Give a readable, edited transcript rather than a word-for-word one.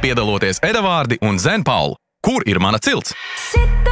piedaloties Edavārdi un Zenpaulu. Kur ir mana cilts? Sita